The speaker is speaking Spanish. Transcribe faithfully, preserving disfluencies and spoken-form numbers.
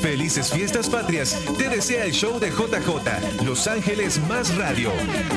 Felices fiestas patrias. Te desea el show de J J, Los Ángeles Más Radio.